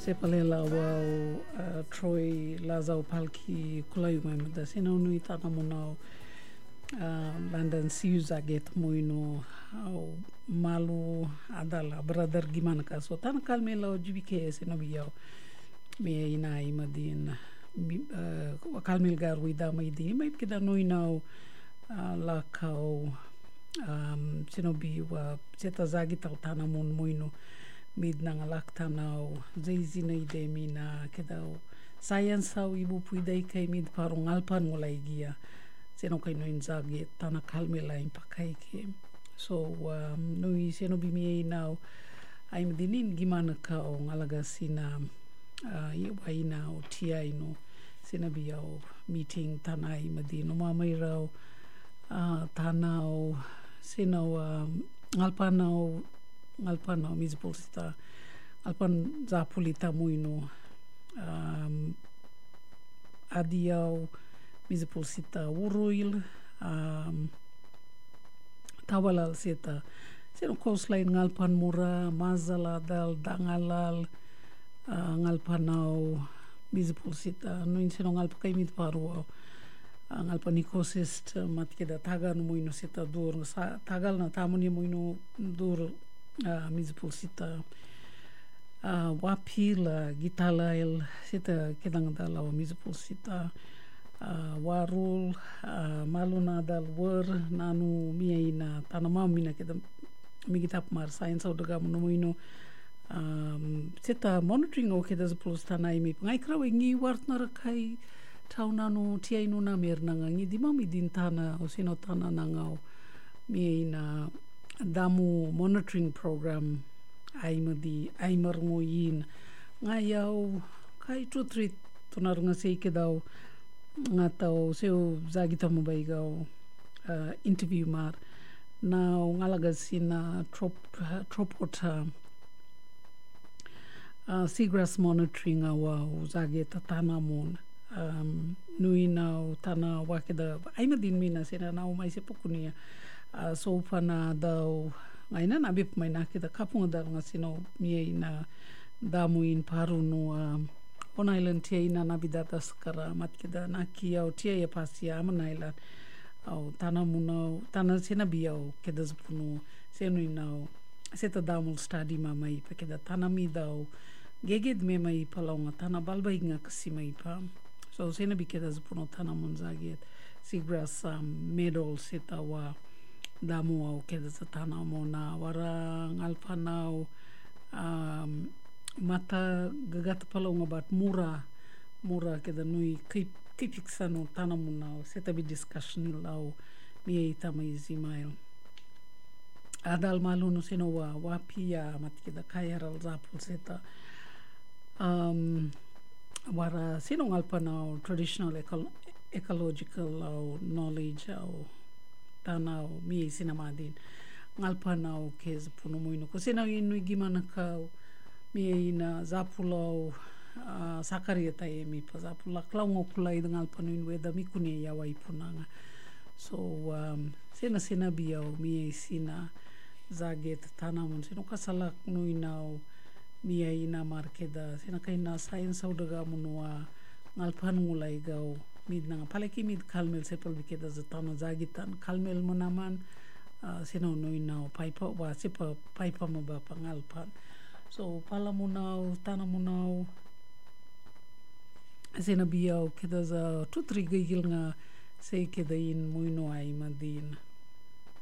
sepalela wau Troy Lazau Palki Kulayumai mada sino nui tana munau London siuza get muino au malu adala brother gimana ka so tana kalmela o GBK sino biau me ina imadin kalmel gar wida mai di mai kida nui nau la kau sino bi wa seta zagi tau tana mun muino mid nanga laktanau zeizina ide mina kedau science au ibu puidai kai mid paru ngalpan mulai gia seno kai noin zagi tana kalmela impakai ke so nui seno bi mi nau ai medinin gimana kau ngalaga sina waina o tia ino sina bi au meeting tana i medino mamai rau tanau sino ngalpanau mizipul sita alpan zapulita muino adiau mizipul sita uruil tawalal sita sino coastline ngalpan mura mazala dal dangalal ngalpanau mizipul sita nuin sino ngalpakai mit paru ngalpan ecosystem matkeda tagal muino sita dur tagal na tamuni muino dur mizipul sita wapila gitalail sita kedang dalau mizipul sita warul maluna dal wer nanu miaina tanama mina keda migitap mar science au daga muino sita monitoring o keda zipul tanai mi ngai krawe ngi wart narakai tau nanu tia inu na mer nanga ngi di mami din tana o sino tana nangau mi ina damu monitoring program ai marngo yin ngai au kai 2-3 tunarunga sei kedau ngatau seu zagita mobai gau interview mar now ngalaga sina tropota seagrass monitoring awa zageta tanamun nui nau tana wakeda aina din mina sena nau mai se pukunia so fana dau ngaina na bip mai na keda kapunga da ngasino mie ina damu in paru no on island tia ina na bidata skara mat keda na kia o tia ya pasia amanaila au tana muna tana sena biau keda zpuno seno inau seta damul study mamai pa keda tana mi dau geged me mai palaunga tana balba inga kasimai pa so sena bikeda zpuno tana munzaget seagrass meadow seta wa damu au keda sa tana mona wara ngalpanau mata gagata palaunga bat mura keda nui kipiksano tana muna seta bi discussion lau mie itama izimail adal maluno seno wapia mat keda kayaral zapul seta wara sino ngalpanau traditional ecological au knowledge au tanau mie sinamadin ngalpanau kez puno muino ko sina inui gimana kau mie ina zapulau sakarieta emi pa zapula klaungo kulai ngalpanu weda mikuni ya wai punanga so sina biau mie sina zaget tanamun sino kasalak nui nau mie ina markeda sina kaina science au daga munua ngalpan mulai gau mid nanga paleki mid kalmel sepal bikeda zatana zagitan kalmel munaman sino nui nau paipa wa sipa paipa moba pangalpan so pala munau tana munau sina biau keda za 2-3 gigil nga sei keda in muino ai madin